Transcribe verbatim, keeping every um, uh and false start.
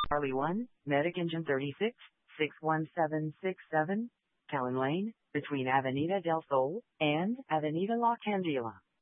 Harley one, Medic Engine thirty-six, six one seven six seven, Callan Lane, between Avenida del Sol and Avenida La Candela.